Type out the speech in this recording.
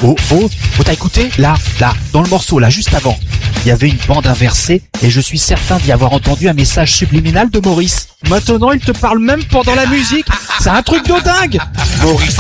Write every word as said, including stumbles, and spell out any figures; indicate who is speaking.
Speaker 1: oh, oh, oh, t'as écouté? Là, là, dans le morceau, là, juste avant, il y avait une bande inversée et je suis certain d'y avoir entendu un message subliminal de Maurice. Maintenant, il te parle même pendant la musique. C'est un truc de dingue. Maurice